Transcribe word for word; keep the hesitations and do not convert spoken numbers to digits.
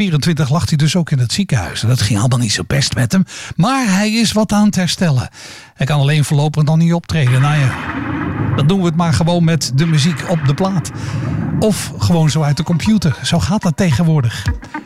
vierentwintig lag hij dus ook in het ziekenhuis. En dat ging allemaal niet zo best met hem. Maar hij is wat aan het herstellen. Hij kan alleen voorlopig nog niet optreden. Nou ja, dan doen we het maar gewoon met de muziek op de plaat. Of gewoon zo uit de computer. Zo gaat dat tegenwoordig.